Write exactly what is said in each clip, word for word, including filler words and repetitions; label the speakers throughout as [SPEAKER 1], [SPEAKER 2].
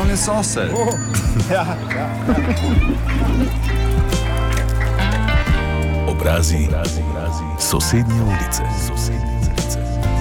[SPEAKER 1] glavni sosed.
[SPEAKER 2] Oh, ja, ja, ja.
[SPEAKER 3] Obrazi, obrazi, obrazi. Sosednje ulice. Sosednje ulice.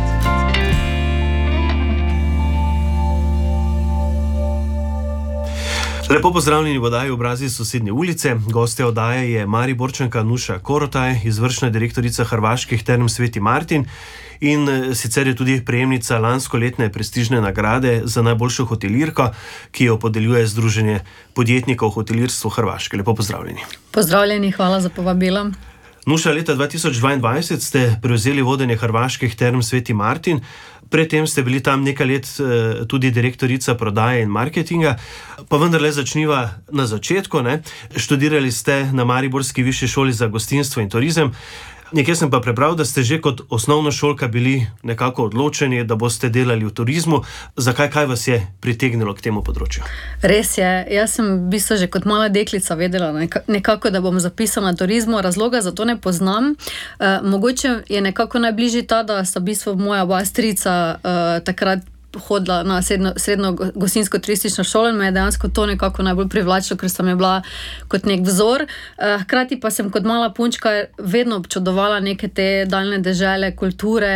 [SPEAKER 4] Lepo pozdravljeni v oddaji Obrazi sosednje ulice. Gostja oddaje je Mariborčanka Nuša Korotaj, izvršna direktorica Hrvaških term Sveti Martin in sicer je tudi prejemnica lanskoletne prestižne nagrade za najboljšo hotelirko, ki jo podeljuje Združenje podjetnikov hotelirstva Hrvaške. Lepo pozdravljeni.
[SPEAKER 5] Pozdravljeni, hvala za povabilo.
[SPEAKER 4] Nuša, leta dva tisoč dvaindvajset ste prevzeli vodenje Hrvaških term Sveti Martin. Predtem ste bili tam nekaj let tudi direktorica prodaje in marketinga. Pa vendarle začniva na začetku. Ne? Študirali ste na Mariborski višji šoli za gostinstvo in turizem. Nekje sem pa prebral, da ste že kot osnovnošolka bili nekako odločeni, da boste delali v turizmu. Zakaj, kaj vas je pritegnilo k temu področju?
[SPEAKER 5] Res je, jaz sem v bistvu že kot mala deklica vedela nekako, da bom zapisana na turizmu. Razloga za to ne poznam. E, mogoče je nekako najbližji ta, da sta v bistvu moja oba strica e, takrat hodila na srednjo, srednjo gostinsko turistično šolo in me je dejansko to nekako najbolj privlačilo, ker sem je bila kot nek vzor. Hkrati pa sem kot mala punčka vedno občudovala neke te daljne dežele, kulture,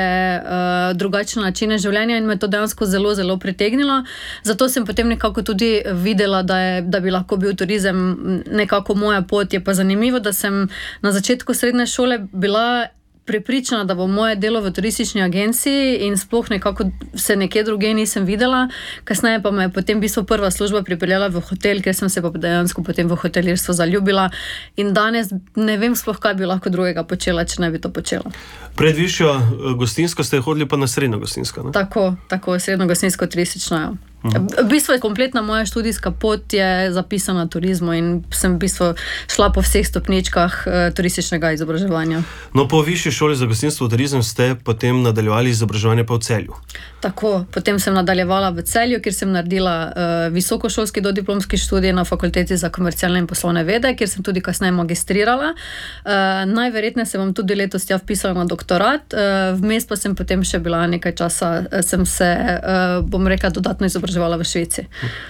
[SPEAKER 5] drugačne načine življenja in me to dejansko zelo, zelo pritegnilo. Zato sem potem nekako tudi videla, da, je, da bi lahko bil turizem nekako moja pot. Je pa zanimivo, da sem na začetku srednje šole bila prepričana, da bo moje delo v turistični agenciji in sploh nekako se nekje druge nisem videla. Kasneje pa me je potem v bistvu prva služba pripeljala v hotel, ker sem se pa dejansko potem v hotelirstvo zaljubila in danes ne vem sploh, kaj bi lahko drugega počela, če ne bi to počela.
[SPEAKER 4] Pred višjo gostinsko ste hodili pa na srednjo gostinsko, ne?
[SPEAKER 5] Tako, tako, srednjo gostinsko turistično, ja. V bistvu je kompletna moja študijska pot je zapisana na turizmu in sem v bistvu šla po vseh stopničkah uh, turističnega izobraževanja.
[SPEAKER 4] No, po višji šoli za gostinstvo in turizem ste potem nadaljevali izobraževanje pa v Celju.
[SPEAKER 5] Tako, potem sem nadaljevala v Celju, kjer sem naredila uh, visokošolski dodiplomski študij na Fakulteti za komercialne in poslovne vede, kjer sem tudi kasneje magistrirala. Uh, najverjetneje se bom tudi letos tja vpisala na doktorat, uh, vmes pa sem potem še bila nekaj časa, uh, sem se, uh, bom rekla, dodatno izobraževala v Švici.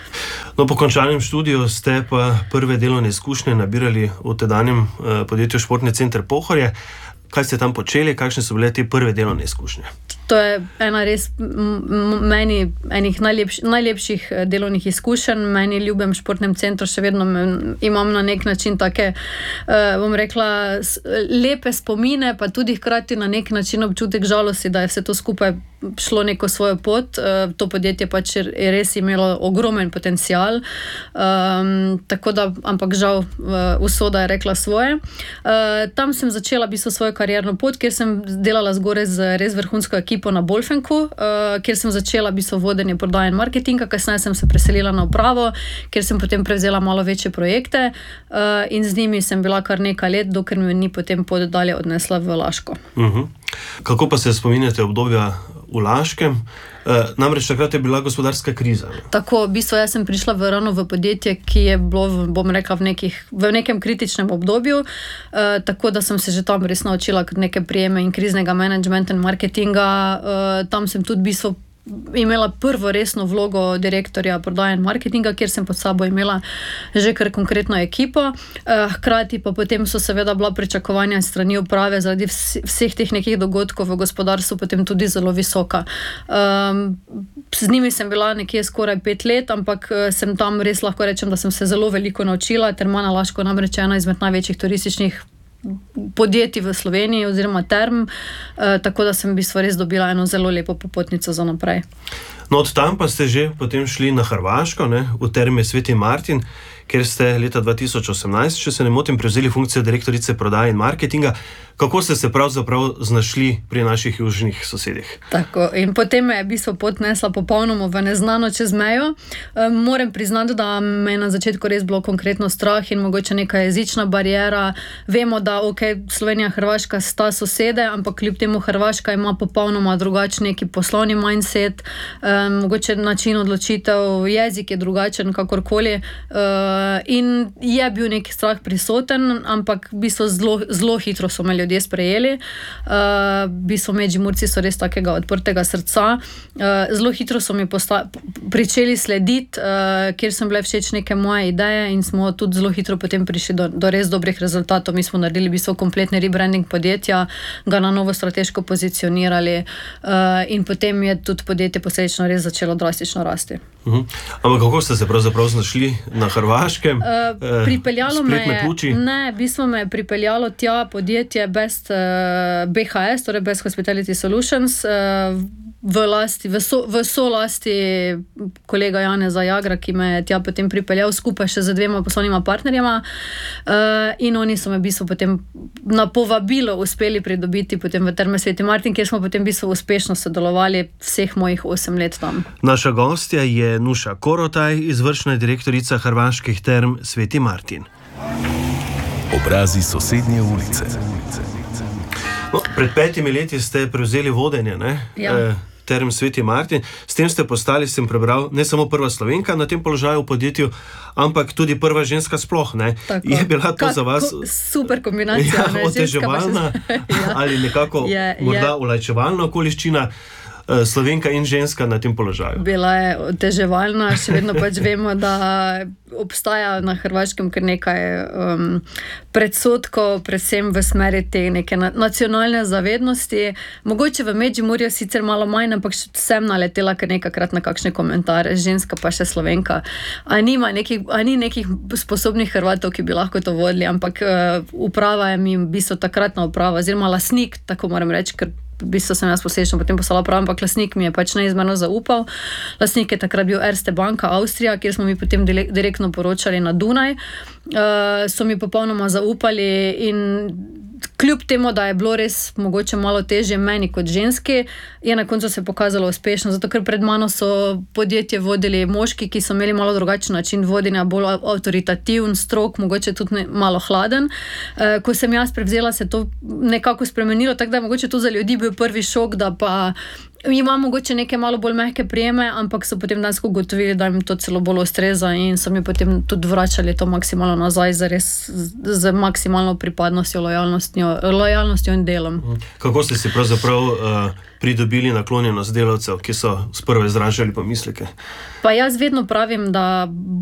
[SPEAKER 4] No, po končanem študiju ste pa prve delovne izkušnje nabirali v tedanjem eh, podjetju Športni center Pohorje. Kaj ste tam počeli, kakšne so bile te prve delovne izkušnje?
[SPEAKER 5] To je ena res meni enih najlepš, najlepših delovnih izkušenj. Meni ljubem športnem centru, še vedno imam na nek način take, uh, bom rekla, lepe spomine, pa tudi hkrati na nek način občutek žalosti, da je vse to skupaj šlo neko svojo pot. Uh, to podjetje pač je res imelo ogromen potencial, um, tako da, ampak žal uh, usoda je rekla svoje. Uh, tam sem začela v bistvu svojo karierno pot, kjer sem delala zgoraj z res vrhunsko ekipo na Bolfenku, uh, kjer sem začela v bistvu vodenje prodaje in marketinga, kasneje sem se preselila na upravo, kjer sem potem prevzela malo večje projekte uh, in z njimi sem bila kar nekaj let, dokler me ni potem pot dalje odnesla v Laško.
[SPEAKER 4] Uh-huh. Kako pa se spominjate obdobja v Laškem? E, namreč takrat je bila gospodarska kriza. Ne?
[SPEAKER 5] Tako, v bistvu jaz sem prišla v rano v podjetje, ki je bilo, bom rekla, v, nekih, v nekem kritičnem obdobju, e, tako da sem se že tam res naučila neke prijeme in kriznega managementa in marketinga. E, tam sem tudi v bistvu imela prvo resno vlogo direktorja prodaje in marketinga, kjer sem pod sabo imela že kar konkretno ekipo. Hkrati pa potem so seveda bila pričakovanja strani uprave zaradi vseh teh nekih dogodkov v gospodarstvu potem tudi zelo visoka. Um, z njimi sem bila nekje skoraj pet let, ampak sem tam res lahko rečem, da sem se zelo veliko naučila. Termana Laško namreč ena izmed največjih turističnih podjetij v Sloveniji oziroma term, eh, tako da sem v bistvu res dobila eno zelo lepo popotnico za naprej.
[SPEAKER 4] No, od tam pa ste že potem šli na Hrvaško, ne, v terme Sveti Martin, kjer ste leta dva tisoč osemnajst, če se ne motim, prevzeli funkcijo direktorice prodaje in marketinga. Kako ste se pravzaprav znašli pri naših južnih sosedih?
[SPEAKER 5] Tako, in potem me je v bistvu pot nesla popolnoma v neznano čez mejo. E, moram priznati, da me je na začetku res bilo konkretno strah in mogoče neka jezična barijera. Vemo, da ok, Slovenija in Hrvaška sta sosede, ampak kljub temu Hrvaška ima popolnoma drugačen neki poslovni mindset, e, mogoče način odločitev, jezik je drugačen, kakorkoli. E, in je bil nek strah prisoten, ampak v bistvu zelo, zelo hitro so me ljudje sprejeli. Uh, v bistvu Medžimurci so res takega odprtega srca. Uh, zelo hitro so mi posta- pričeli slediti, uh, kjer sem bile všeč neke moje ideje in smo tudi zelo hitro potem prišli do, do res dobrih rezultatov. Mi smo naredili v bistvu kompletni rebranding podjetja, ga na novo strateško pozicionirali uh, in potem je tudi podjetje posledično res začelo drastično rasti.
[SPEAKER 4] Uh-huh. Ampak kako ste se pravzaprav znašli na Hrvaškem?
[SPEAKER 5] Uh, pripeljalo me je,
[SPEAKER 4] pljuči?
[SPEAKER 5] ne, v bistvu me je pripeljalo tja podjetje Best, uh, B H S, torej Best Hospitality Solutions, uh, v lasti, v, so, v solasti kolega Janeza Jagra, ki me je tja potem pripeljal skupaj še z dvema poslovnima partnerjema, uh, in oni so me v bistvu potem na povabilo uspeli pridobiti potem v Terme Sveti Martin, kjer smo potem v bistvu uspešno sodelovali vseh mojih osem let tam.
[SPEAKER 4] Naša gostja je Nuša Korotaj, izvršna direktorica Hrvaških term Sveti Martin.
[SPEAKER 3] Obrazi sosednje ulice.
[SPEAKER 4] No, pred petimi leti ste prevzeli vodenje, ne?
[SPEAKER 5] Ja.
[SPEAKER 4] E, Term Sveti Martin. S tem ste postali, sem prebral, ne samo prva Slovenka na tem položaju v podjetju, ampak tudi prva ženska sploh, ne?
[SPEAKER 5] Tako.
[SPEAKER 4] Je bila to
[SPEAKER 5] Kak,
[SPEAKER 4] za vas
[SPEAKER 5] ko, super kombinacija,
[SPEAKER 4] ja,
[SPEAKER 5] ne?
[SPEAKER 4] oteževalna
[SPEAKER 5] Ja.
[SPEAKER 4] ali nekako
[SPEAKER 5] Je,
[SPEAKER 4] morda
[SPEAKER 5] je.
[SPEAKER 4] olajčevalna okoliščina, Slovenka in ženska na tem položaju?
[SPEAKER 5] Bila je oteževalna, še vedno pač vemo, da obstaja na Hrvaškem kar nekaj um, predsodkov, predvsem v smeri te neke na, nacionalne zavednosti. Mogoče v Medžimurju sicer malo manj, ampak sem naletela kar nekakrat na kakšne komentarje, ženska pa še Slovenka. A, nima nekih, a ni nekih sposobnih Hrvatov, ki bi lahko to vodili, ampak uh, uprava je mi v bistvu takratna uprava, oziroma lastnik, tako moram reči, ker v bistvu sem jaz posledično potem postala prava, ampak lastnik mi je pač neizmerno zaupal. Lastnik je takrat bil Erste Banka Avstrija, kjer smo mi potem direktno poročali na Dunaj. Uh, so mi popolnoma zaupali in kljub temu, da je bilo res mogoče malo težje meni kot ženski, je na koncu se pokazalo uspešno, zato ker pred mano so podjetje vodili moški, ki so imeli malo drugačen način vodenja, bolj avtoritativen, strog, mogoče tudi ne, malo hladen. E, ko sem jaz prevzela, se to nekako spremenilo, tako da je mogoče to za ljudi bil prvi šok, da pa imam mogoče neke malo bolj mehke prijeme, ampak so potem danes ugotovili, da jim to celo bolj ustreza in so mi potem tudi vračali to maksimalno nazaj z res z maksimalno pripadnostjo, lojalnostjo, lojalnostjo in delom.
[SPEAKER 4] Kako ste si pravzaprav uh, pridobili naklonjenost delavcev, ki so sprva izražali pomisleke?
[SPEAKER 5] Pa jaz vedno pravim, da